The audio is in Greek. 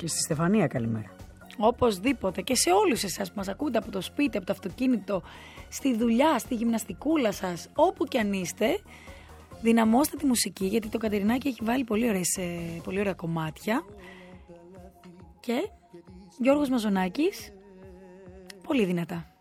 Και στη Στεφανία καλημέρα. Οπωσδήποτε. Και σε όλους εσάς που μας ακούτε από το σπίτι, από το αυτοκίνητο, στη δουλειά, στη γυμναστικούλα σας, όπου κι αν είστε, δυναμώστε τη μουσική, γιατί το Κατερινάκι έχει βάλει πολύ ωραία κομμάτια. Και Γιώργος Μαζονάκης, πολύ δυνατά.